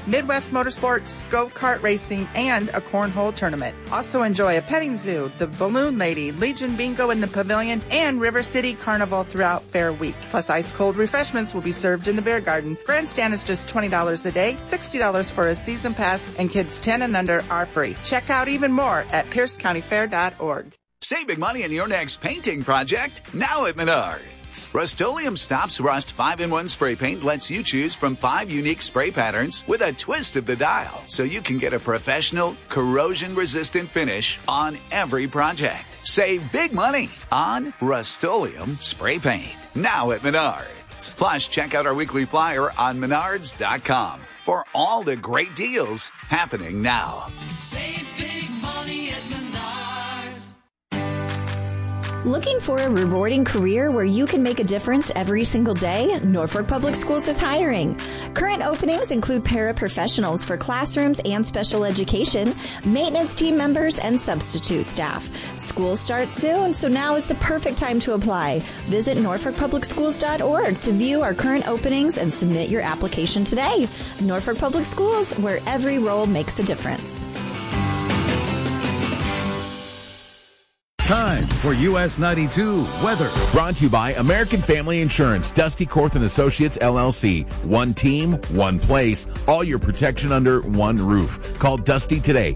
Midwest Motorsports, go-kart racing, and a cornhole tournament. Also enjoy a petting zoo, the Balloon Lady, Legion Bingo in the Pavilion, and River City Carnival throughout Fair Week. Plus, ice-cold refreshments will be served in the beer garden. Grandstand is just $20 a day, $60 for a season pass, and kids 10 and under are free. Check out even more at piercecountyfair.org. Save big money on your next painting project now at Menards. Rust-Oleum Stops Rust 5-in-1 spray paint lets you choose from 5 unique spray patterns with a twist of the dial, so you can get a professional, corrosion-resistant finish on every project. Save big money on Rust-Oleum spray paint now at Menards. Plus, check out our weekly flyer on Menards.com for all the great deals happening now. Save big money at Menards. Looking for a rewarding career where you can make a difference every single day? Norfolk Public Schools is hiring. Current openings include paraprofessionals for classrooms and special education, maintenance team members, and substitute staff. School starts soon, so now is the perfect time to apply. Visit norfolkpublicschools.org to view our current openings and submit your application today. Norfolk Public Schools, where every role makes a difference. Time for US 92 weather. Brought to you by American Family Insurance, Dusty Korth and Associates LLC. One team, one place, all your protection under one roof. Call Dusty today,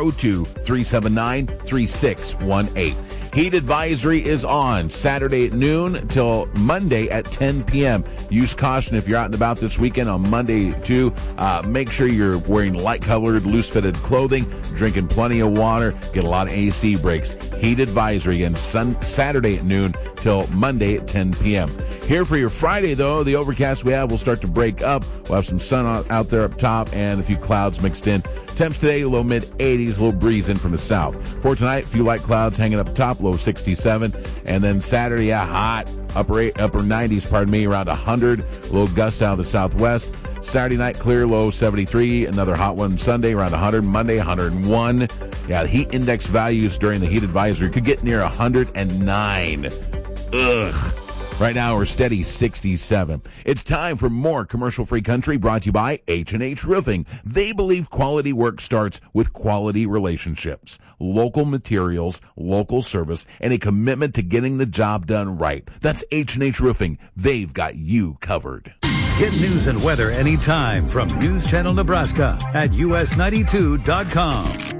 402-379-3618. Heat advisory is on Saturday at noon till Monday at 10 p.m. Use caution if you're out and about this weekend on Monday too. Make sure you're wearing light-colored, loose-fitted clothing, drinking plenty of water, get a lot of AC breaks. Heat advisory and Saturday at noon till Monday at 10 p.m. Here for your Friday, though, the overcast we have will start to break up. We'll have some sun out there up top and a few clouds mixed in. Temps today, low mid-80s, a little breeze in from the south. For tonight, a few light clouds hanging up top, low 67. And then Saturday, hot, upper 90s, around 100. A little gust out of the southwest. Saturday night, clear, low 73. Another hot one Sunday, around 100. Monday, 101. Yeah, the heat index values during the heat advisory could get near 109. Ugh. Right now, we're steady 67. It's time for more commercial-free country brought to you by H&H Roofing. They believe quality work starts with quality relationships, local materials, local service, and a commitment to getting the job done right. That's H&H Roofing. They've got you covered. Get news and weather anytime from News Channel Nebraska at us92.com.